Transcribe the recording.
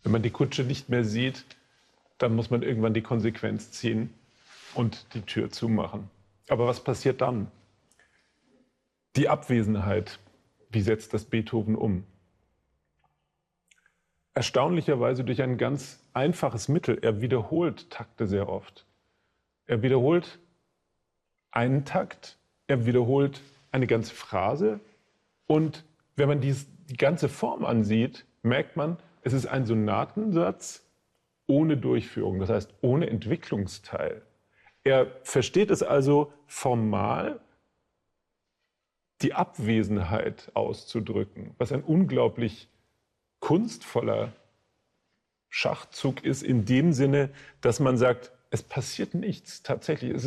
Wenn man die Kutsche nicht mehr sieht, dann muss man irgendwann die Konsequenz ziehen und die Tür zumachen. Aber was passiert dann? Die Abwesenheit. Wie setzt das Beethoven um? Erstaunlicherweise durch ein ganz einfaches Mittel. Er wiederholt Takte sehr oft. Er wiederholt einen Takt, er wiederholt eine ganze Phrase. Und wenn man die ganze Form ansieht, merkt man, es ist ein Sonatensatz ohne Durchführung, das heißt ohne Entwicklungsteil. Er versteht es also formal, die Abwesenheit auszudrücken, was ein unglaublich kunstvoller Schachzug ist, in dem Sinne, dass man sagt, es passiert nichts tatsächlich.